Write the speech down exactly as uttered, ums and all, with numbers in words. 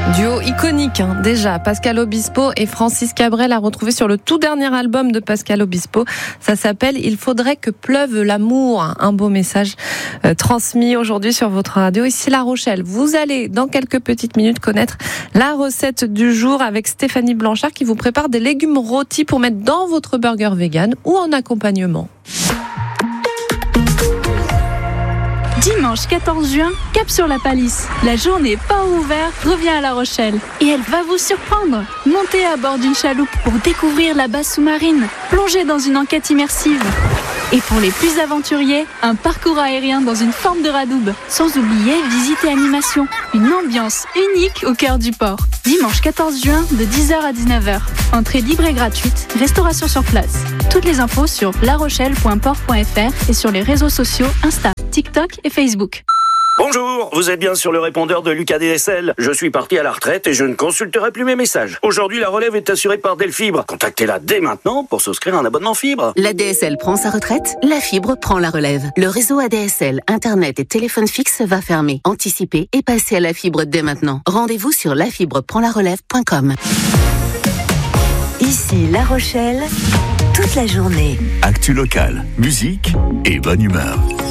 Duo iconique, hein, déjà. Pascal Obispo et Francis Cabrel à retrouver sur le tout dernier album de Pascal Obispo. Ça s'appelle « Il faudrait que pleuve l'amour ». Un beau message euh, transmis aujourd'hui sur votre radio. Ici La Rochelle. Vous allez, dans quelques petites minutes, connaître la recette du jour avec Stéphanie Blanchard qui vous prépare des légumes rôtis pour mettre dans votre burger vegan ou en accompagnement. Dimanche quatorze juin, cap sur la Palisse. La journée pas ouverte revient à La Rochelle. Et elle va vous surprendre. Montez à bord d'une chaloupe pour découvrir la base sous-marine. Plongez dans une enquête immersive. Et pour les plus aventuriers, un parcours aérien dans une forme de radoub. Sans oublier visite et animation. Une ambiance unique au cœur du port. Dimanche quatorze juin de dix heures à dix-neuf heures. Entrée libre et gratuite. Restauration sur place. Toutes les infos sur larochelle point port point f r et sur les réseaux sociaux Insta, TikTok et Facebook. Bonjour, vous êtes bien sur le répondeur de Lucas D S L. Je suis parti à la retraite et je ne consulterai plus mes messages. Aujourd'hui, la relève est assurée par Delfibre. Contactez-la dès maintenant pour souscrire un abonnement fibre. La D S L prend sa retraite, la fibre prend la relève. Le réseau A D S L, Internet et téléphone fixe va fermer. Anticipez et passez à la fibre dès maintenant. Rendez-vous sur la fibre prend la relève point com. Ici La Rochelle, toute la journée. Actu locale, musique et bonne humeur.